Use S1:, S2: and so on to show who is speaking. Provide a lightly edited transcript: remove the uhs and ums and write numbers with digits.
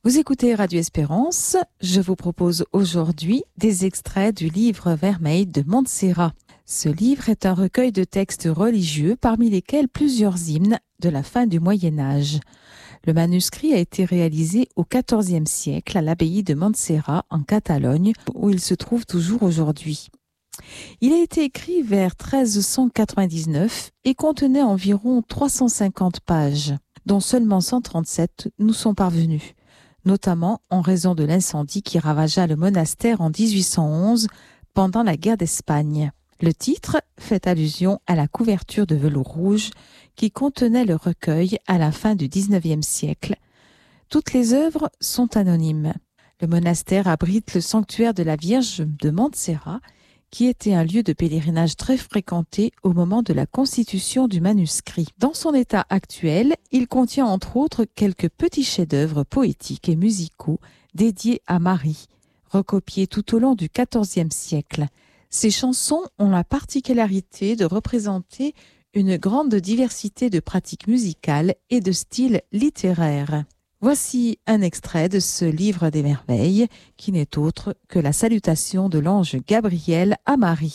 S1: Vous écoutez Radio Espérance. Je vous propose aujourd'hui des extraits du livre Vermeil de Montserrat. Ce livre est un recueil de textes religieux parmi lesquels plusieurs hymnes de la fin du Moyen Âge. Le manuscrit a été réalisé au XIVe siècle à l'abbaye de Montserrat en Catalogne, où il se trouve toujours aujourd'hui. Il a été écrit vers 1399 et contenait environ 350 pages, dont seulement 137 nous sont parvenues, notamment en raison de l'incendie qui ravagea le monastère en 1811 pendant la guerre d'Espagne. Le titre fait allusion à la couverture de velours rouge qui contenait le recueil à la fin du XIXe siècle. Toutes les œuvres sont anonymes. Le monastère abrite le sanctuaire de la Vierge de Montserrat, qui était un lieu de pèlerinage très fréquenté au moment de la constitution du manuscrit. Dans son état actuel, il contient entre autres quelques petits chefs-d'œuvre poétiques et musicaux dédiés à Marie, recopiés tout au long du XIVe siècle. Ces chansons ont la particularité de représenter une grande diversité de pratiques musicales et de styles littéraires. Voici un extrait de ce livre des merveilles qui n'est autre que la salutation de l'ange Gabriel à Marie.